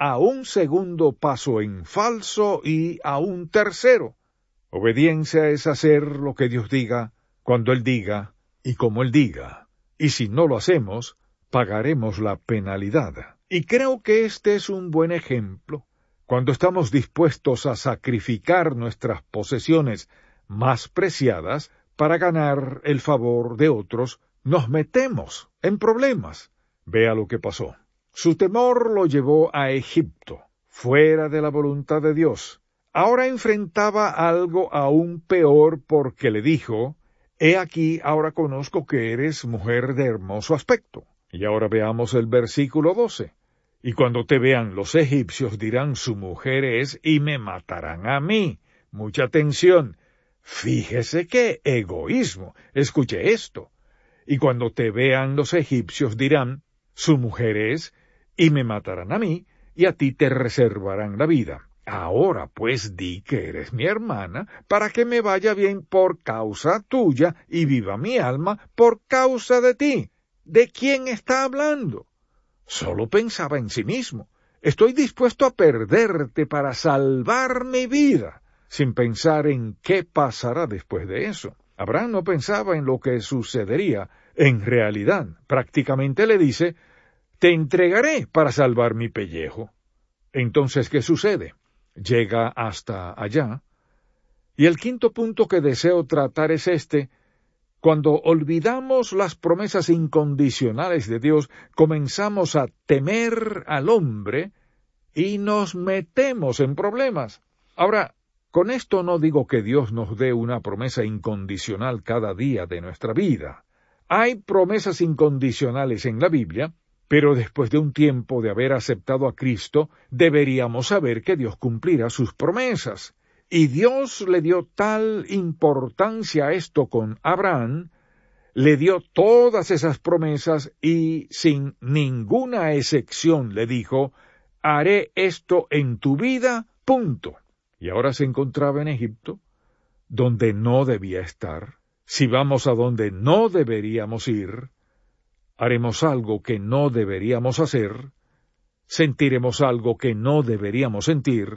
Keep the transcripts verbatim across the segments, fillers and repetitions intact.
a un segundo paso en falso y a un tercero. Obediencia es hacer lo que Dios diga, cuando Él diga y como Él diga. Y si no lo hacemos, pagaremos la penalidad. Y creo que este es un buen ejemplo. Cuando estamos dispuestos a sacrificar nuestras posesiones más preciadas para ganar el favor de otros, nos metemos en problemas. Vea lo que pasó. Su temor lo llevó a Egipto, fuera de la voluntad de Dios. Ahora enfrentaba algo aún peor porque le dijo, «He aquí, ahora conozco que eres mujer de hermoso aspecto». Y ahora veamos el versículo doce. «Y cuando te vean los egipcios dirán, su mujer es, y me matarán a mí». Mucha atención. Fíjese qué egoísmo. Escuche esto. «Y cuando te vean los egipcios dirán, su mujer es, y me matarán a mí, y a ti te reservarán la vida. Ahora pues di que eres mi hermana, para que me vaya bien por causa tuya, y viva mi alma por causa de ti». ¿De quién está hablando? Solo pensaba en sí mismo. Estoy dispuesto a perderte para salvar mi vida, sin pensar en qué pasará después de eso. Abraham no pensaba en lo que sucedería. En realidad, prácticamente le dice, «Te entregaré para salvar mi pellejo». Entonces, ¿qué sucede? Llega hasta allá. Y el quinto punto que deseo tratar es este. Cuando olvidamos las promesas incondicionales de Dios, comenzamos a temer al hombre y nos metemos en problemas. Ahora, con esto no digo que Dios nos dé una promesa incondicional cada día de nuestra vida. Hay promesas incondicionales en la Biblia, pero después de un tiempo de haber aceptado a Cristo, deberíamos saber que Dios cumplirá sus promesas. Y Dios le dio tal importancia a esto con Abraham, le dio todas esas promesas y sin ninguna excepción le dijo, «Haré esto en tu vida, punto». Y ahora se encontraba en Egipto, donde no debía estar. Si vamos a donde no deberíamos ir, haremos algo que no deberíamos hacer, sentiremos algo que no deberíamos sentir,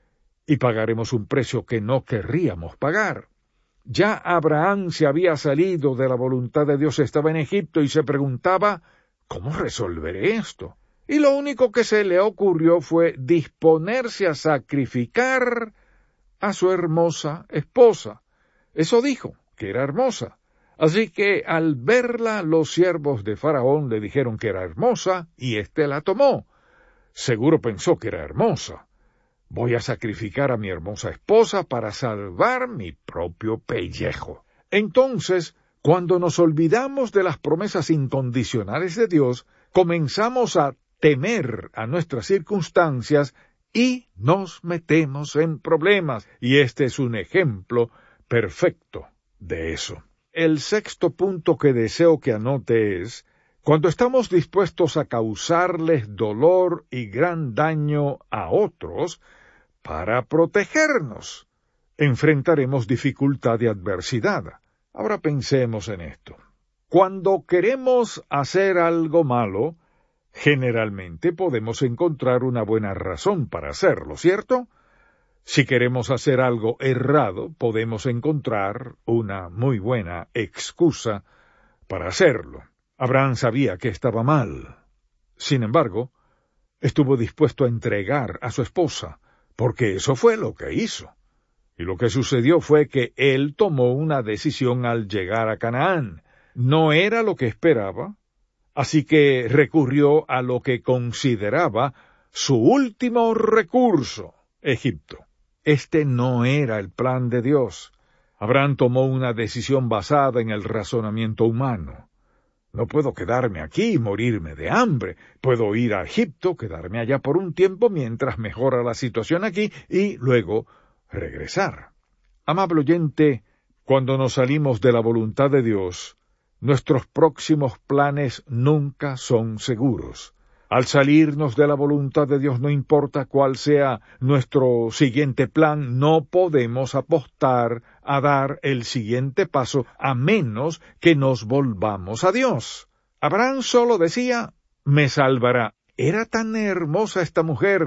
y pagaremos un precio que no querríamos pagar. Ya Abraham se había salido de la voluntad de Dios, estaba en Egipto y se preguntaba, ¿cómo resolveré esto? Y lo único que se le ocurrió fue disponerse a sacrificar a su hermosa esposa. Eso dijo, que era hermosa. Así que al verla, los siervos de Faraón le dijeron que era hermosa, y éste la tomó. Seguro pensó que era hermosa. Voy a sacrificar a mi hermosa esposa para salvar mi propio pellejo. Entonces, cuando nos olvidamos de las promesas incondicionales de Dios, comenzamos a temer a nuestras circunstancias y nos metemos en problemas. Y este es un ejemplo perfecto de eso. El sexto punto que deseo que anote es, cuando estamos dispuestos a causarles dolor y gran daño a otros para protegernos, enfrentaremos dificultad y adversidad. Ahora pensemos en esto. Cuando queremos hacer algo malo, generalmente podemos encontrar una buena razón para hacerlo, ¿cierto? Si queremos hacer algo errado, podemos encontrar una muy buena excusa para hacerlo. Abraham sabía que estaba mal. Sin embargo, estuvo dispuesto a entregar a su esposa, porque eso fue lo que hizo. Y lo que sucedió fue que él tomó una decisión al llegar a Canaán. No era lo que esperaba, así que recurrió a lo que consideraba su último recurso, Egipto. Este no era el plan de Dios. Abraham tomó una decisión basada en el razonamiento humano. No puedo quedarme aquí y morirme de hambre. Puedo ir a Egipto, quedarme allá por un tiempo mientras mejora la situación aquí y luego regresar. Amable oyente, cuando nos salimos de la voluntad de Dios, nuestros próximos planes nunca son seguros. Al salirnos de la voluntad de Dios, no importa cuál sea nuestro siguiente plan, no podemos apostar a dar el siguiente paso a menos que nos volvamos a Dios. Abraham solo decía, me salvará. Era tan hermosa esta mujer